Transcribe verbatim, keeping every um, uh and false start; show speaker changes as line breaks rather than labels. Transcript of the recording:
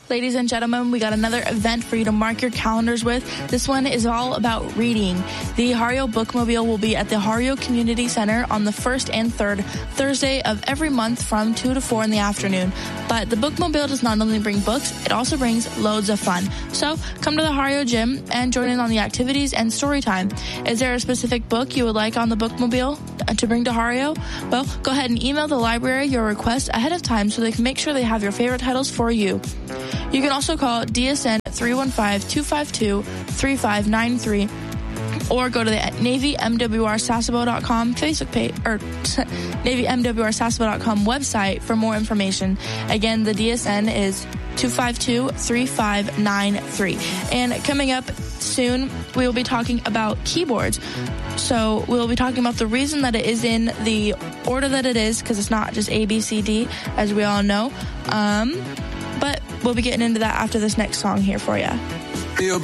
Ladies and gentlemen, we got another event for you to mark your calendars with. This one is all about reading. The Hario Bookmobile will be at the Hario Community Center on the first and third Thursday of every month from two to four in the afternoon. But the Bookmobile does not only bring books, it also brings loads of fun. So come to the Hario Gym and join in on the activities and story time. Is there a specific book you would like on the Bookmobile to bring to Hario? Well, go ahead and email the library your request ahead of time so they can make sure they have your favorite titles for you. You can also call D S N at three one five, two five two, three five nine three or go to the Navy M W R Sasebo dot com Facebook page or Navy M W R Sasebo dot com website for more information. Again, the D S N is two five two, three five nine three. And coming up soon, we will be talking about keyboards. So we'll be talking about the reason that it is in the order that it is, because it's not just A, B, C, D, as we all know. Um, but we'll be getting into that after this next song here for you.